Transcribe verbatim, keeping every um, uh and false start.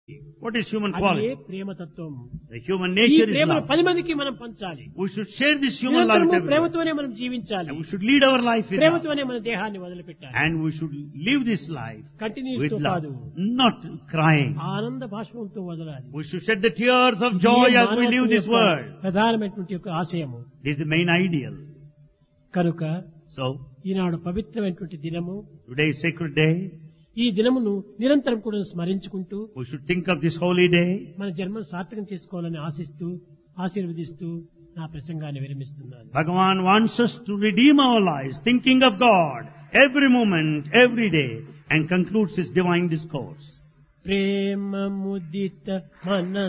What is human అదే quality? ప్రేమతత్వం. The human ఈ nature is ప్రేమను love. పది మందికి మనం పంచాలి. We should share this human love with నిరంతరము everyone. ప్రేమతోనే మనం జీవించాలి. And we should lead our life with love. ప్రేమతోనే మన దేహాన్ని వదిలిపెట్టాలి. And we should live this life continuous with తో love, కాదు, not crying. ఆనంద భాష్పంతో వదలాలి. We should shed the tears of joy ఇదే as we live మానవత్వం this యొక్క world. ప్రధానమైనటువంటి యొక్క ఆశయము. This is the main ideal. కనుక So, ఈనాడు పవిత్రమైనటువంటి దినము. today is sacred day. ఈ దినమును నిరంతరం కూడా స్మరించుకుంటూ We should think of this holy day. మన జన్మను సార్థకం చేసుకోవాలని ఆశిస్తూ ఆశీర్వదిస్తూ నా ప్రసంగాన్ని విరమిస్తున్నాను. Bhagavan wants us to redeem our lives, thinking of God every moment, every day, and concludes his divine discourse. ప్రేమ ముదిత మన